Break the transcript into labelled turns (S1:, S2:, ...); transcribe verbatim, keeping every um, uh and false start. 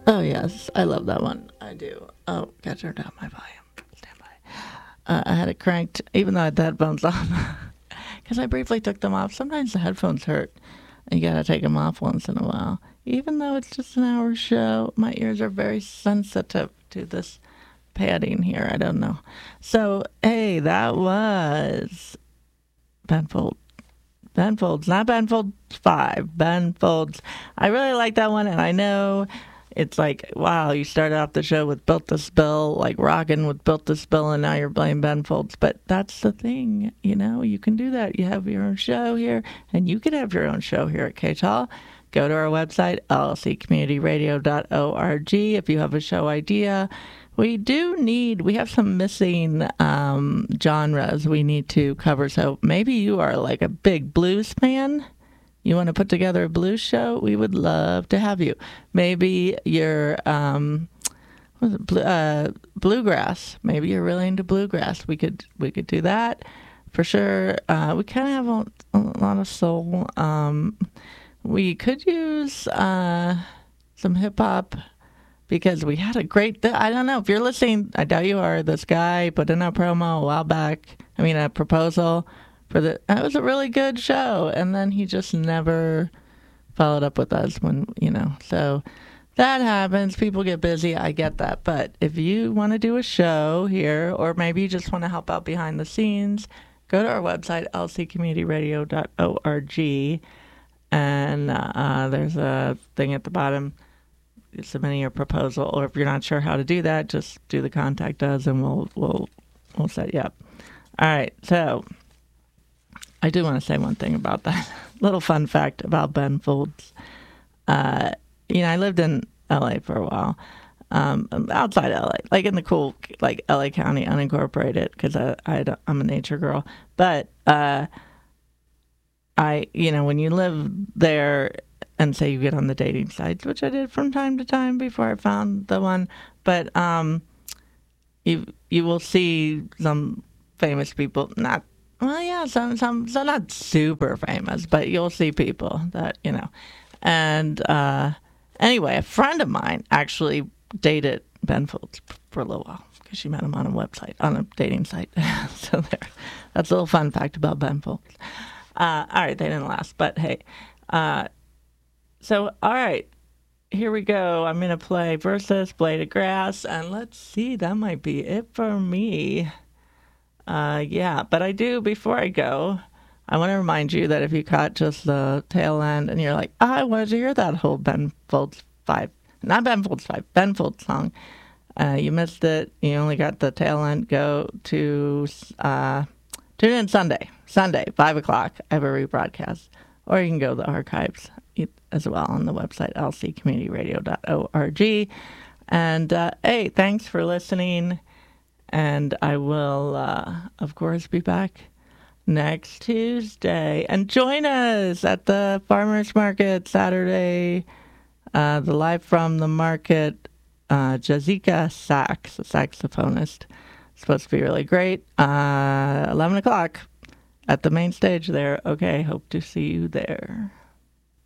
S1: Oh, yes. I love that one. I do. Oh, gotta turn down my volume. Stand by. Uh, I had it cranked, even though I had the headphones on, because I briefly took them off. Sometimes the headphones hurt, and you gotta take them off once in a while. Even though it's just an hour show, my ears are very sensitive to this padding here. I don't know. So, hey, that was Ben Folds. Ben Folds, not Ben Folds five, Ben Folds. I really like that one, and I know it's like, wow, you started off the show with Built to Spill, like rocking with Built to Spill, and now you're playing Ben Folds. But that's the thing, you know, you can do that. You have your own show here, and you can have your own show here at K T A L. Go to our website, L L C community radio dot org, if you have a show idea. We do need, we have some missing um, genres we need to cover. So maybe you are like a big blues fan. You want to put together a blues show? We would love to have you. Maybe you're um, what was it, Blue, uh, bluegrass. Maybe you're really into bluegrass. We could we could do that for sure. Uh, we kind of have a, a lot of soul. Um, we could use uh, some hip hop. Because we had a great, I don't know, if you're listening, I doubt you are, this guy put in a promo a while back, I mean a proposal for the, it was a really good show, and then he just never followed up with us when, you know, so that happens, people get busy, I get that, but if you want to do a show here, or maybe you just want to help out behind the scenes, go to our website, L C community radio dot org, and uh, there's a thing at the bottom, submitting your proposal, or if you're not sure how to do that, just do the contact us and we'll we'll we'll set you up. All right, so I do want to say one thing about that little fun fact about Ben Folds. Uh, you know, I lived in L A for a while, um, outside L A, like in the cool, like L A County, unincorporated, because I, I I'm a nature girl. But uh, I, you know, when you live there. And say you get on the dating sites, which I did from time to time before I found the one. But um, you you will see some famous people, not well, yeah, some some some not super famous, but you'll see people that you know. And uh, anyway, a friend of mine actually dated Ben Folds for a little while because she met him on a website, on a dating site. So there, that's a little fun fact about Ben Folds. Uh, all right, they didn't last, but hey. Uh, So, all right, here we go. I'm going to play Versus Blade of Grass, and let's see, that might be it for me. Uh, yeah, but I do, before I go, I want to remind you that if you caught just the tail end and you're like, oh, I wanted to hear that whole Ben Folds five, not Ben Folds five, Ben Folds song, uh, you missed it, you only got the tail end, go to, uh, tune in Sunday, Sunday, five o'clock, I have a rebroadcast, or you can go to the archives as well on the website, L C community radio dot org. And uh, hey, thanks for listening. And I will, uh, of course, be back next Tuesday. And join us at the Farmers Market Saturday, uh, the Live from the Market, uh, Jazika Sax, a saxophonist. It's supposed to be really great. Uh, eleven o'clock at the main stage there. Okay, hope to see you there.